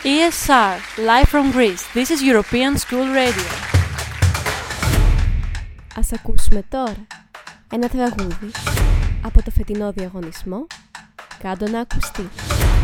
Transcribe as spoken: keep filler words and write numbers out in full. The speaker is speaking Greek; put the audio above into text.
E S R, live from Greece. This is European School Radio. Ας ακούσουμε τώρα ένα τραγούδι από το φετινό διαγωνισμό «Κάντο να ακουστεί».